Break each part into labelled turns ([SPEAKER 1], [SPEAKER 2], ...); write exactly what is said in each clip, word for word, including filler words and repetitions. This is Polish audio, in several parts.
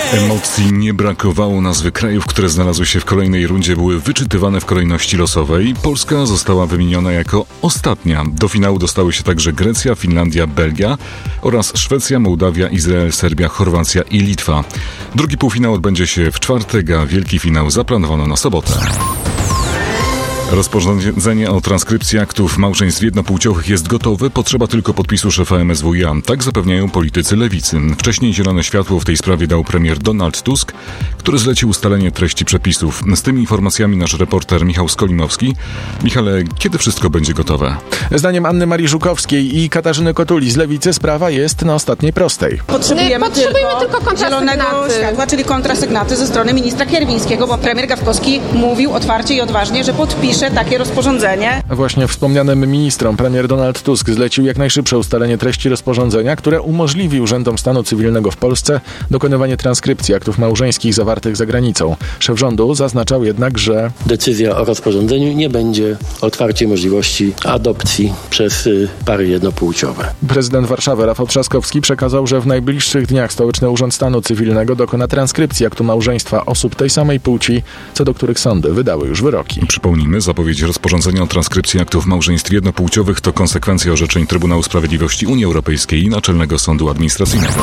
[SPEAKER 1] Emocji nie brakowało. Nazwy krajów, które znalazły się w kolejnej rundzie, były wyczytywane w kolejności losowej. Polska została wymieniona jako ostatnia. Do finału dostały się także Grecja, Finlandia, Belgia oraz Szwecja, Mołdawia, Izrael, Serbia, Chorwacja i Litwa. Drugi półfinał odbędzie się w czwartek, a wielki finał zaplanowano na sobotę. Rozporządzenie o transkrypcji aktów małżeństw jednopłciowych jest gotowe, potrzeba tylko podpisu szefa M S W iA. Tak zapewniają politycy lewicy. Wcześniej zielone światło w tej sprawie dał premier Donald Tusk, który zlecił ustalenie treści przepisów. Z tymi informacjami nasz reporter Michał Skolimowski. Michale, kiedy wszystko będzie gotowe?
[SPEAKER 2] Zdaniem Anny Marii Żukowskiej i Katarzyny Kotuli z lewicy sprawa jest na ostatniej prostej.
[SPEAKER 3] Potrzebujemy,
[SPEAKER 4] Potrzebujemy
[SPEAKER 3] tylko,
[SPEAKER 4] tylko
[SPEAKER 3] zielonego światła, czyli kontrasygnaty ze strony ministra Kierwińskiego, bo premier Gawkowski mówił otwarcie i odważnie, że podpisze takie rozporządzenie.
[SPEAKER 2] Właśnie wspomnianym ministrom premier Donald Tusk zlecił jak najszybsze ustalenie treści rozporządzenia, które umożliwi urzędom stanu cywilnego w Polsce dokonywanie transkrypcji aktów małżeńskich zawartych za granicą. Szef rządu zaznaczał jednak, że
[SPEAKER 5] decyzja o rozporządzeniu nie będzie otwarciem możliwości adopcji przez pary jednopłciowe.
[SPEAKER 2] Prezydent Warszawy Rafał Trzaskowski przekazał, że w najbliższych dniach Stołeczny Urząd Stanu Cywilnego dokona transkrypcji aktu małżeństwa osób tej samej płci, co do których sądy wydały już wyroki.
[SPEAKER 1] Przypomnijmy, zapowiedź rozporządzenia o transkrypcji aktów małżeństw jednopłciowych to konsekwencja orzeczeń Trybunału Sprawiedliwości Unii Europejskiej i Naczelnego Sądu Administracyjnego.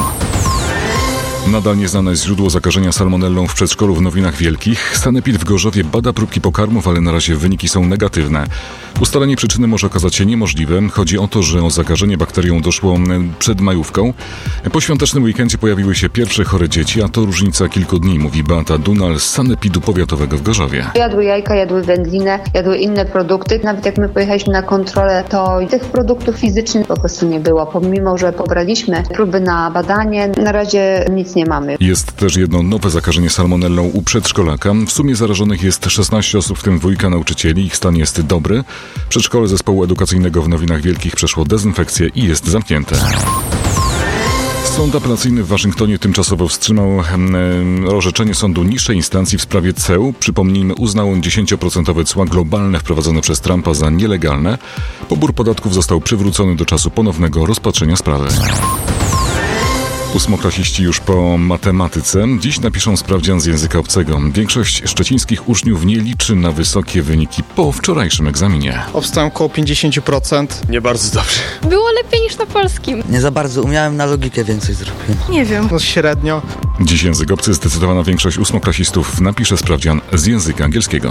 [SPEAKER 1] Nadal nieznane jest źródło zakażenia salmonellą w przedszkolu w Nowinach Wielkich. Sanepid w Gorzowie bada próbki pokarmów, ale na razie wyniki są negatywne. Ustalenie przyczyny może okazać się niemożliwe. Chodzi o to, że o zakażenie bakterią doszło przed majówką. Po świątecznym weekendzie pojawiły się pierwsze chore dzieci, a to różnica kilku dni, mówi Beata Dunal z Sanepidu Powiatowego w Gorzowie.
[SPEAKER 6] Jadły jajka, jadły wędlinę, jadły inne produkty. Nawet jak my pojechaliśmy na kontrolę, to tych produktów fizycznych po prostu nie było. Pomimo, że pobraliśmy próby na badanie, na razie nic nie mamy.
[SPEAKER 1] Jest też jedno nowe zakażenie salmonellą u przedszkolaka. W sumie zarażonych jest szesnaście osób, w tym dwójka nauczycieli. Ich stan jest dobry. Przedszkole zespołu edukacyjnego w Nowinach Wielkich przeszło dezynfekcję i jest zamknięte. Sąd apelacyjny w Waszyngtonie tymczasowo wstrzymał e, orzeczenie sądu niższej instancji w sprawie ceł. Przypomnijmy, uznał on dziesięcioprocentowe cła globalne wprowadzone przez Trumpa za nielegalne. Pobór podatków został przywrócony do czasu ponownego rozpatrzenia sprawy. Ósmoklasiści już po matematyce. Dziś napiszą sprawdzian z języka obcego. Większość szczecińskich uczniów nie liczy na wysokie wyniki po wczorajszym egzaminie.
[SPEAKER 7] Obstałem około pięćdziesiąt procent.
[SPEAKER 8] Nie bardzo dobrze.
[SPEAKER 4] Było lepiej niż na polskim.
[SPEAKER 9] Nie za bardzo umiałem, na logikę więcej zrobiłem.
[SPEAKER 4] Nie wiem.
[SPEAKER 7] No średnio.
[SPEAKER 1] Dziś język obcy zdecydowana większość ósmoklasistów napisze sprawdzian z języka angielskiego.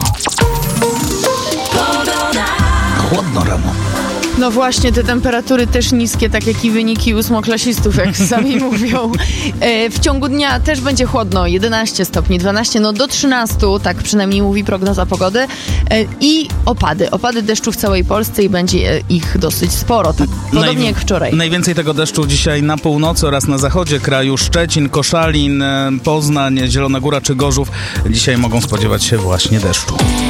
[SPEAKER 9] Chłodno rano.
[SPEAKER 10] No właśnie, te temperatury też niskie, tak jak i wyniki ósmoklasistów, jak sami mówią. E, w ciągu dnia też będzie chłodno, jedenaście stopni, dwanaście, no do trzynastu, tak przynajmniej mówi prognoza pogody. E, I opady, opady deszczu w całej Polsce i będzie ich dosyć sporo, tak podobnie Najwi- jak wczoraj.
[SPEAKER 8] Najwięcej tego deszczu dzisiaj na północy oraz na zachodzie kraju. Szczecin, Koszalin, Poznań, Zielona Góra czy Gorzów dzisiaj mogą spodziewać się właśnie deszczu.